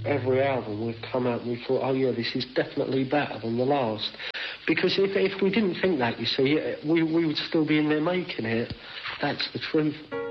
every album we've come out and we thought, oh yeah, this is definitely better than the last. Because if we didn't think that, you see, we would still be in there making it. That's the truth.